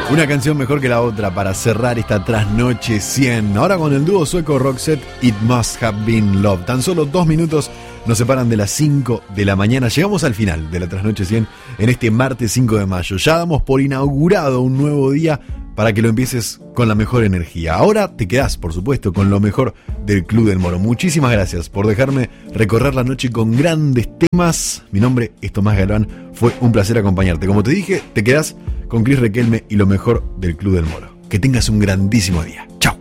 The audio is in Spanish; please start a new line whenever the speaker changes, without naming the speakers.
Una canción mejor que la otra para cerrar esta trasnoche 100. Ahora con el dúo sueco Roxette, It Must Have Been Love. Tan solo 2 minutos nos separan de las 5 de la mañana. Llegamos al final de la trasnoche 100 en este martes 5 de mayo. Ya damos por inaugurado un nuevo día para que lo empieces con la mejor energía. Ahora te quedás, por supuesto, con lo mejor del Club del Moro. Muchísimas gracias por dejarme recorrer la noche con grandes temas. Mi nombre es Tomás Galván. Fue un placer acompañarte. Como te dije, te quedás con Cris Requelme y lo mejor del Club del Moro. Que tengas un grandísimo día. Chao.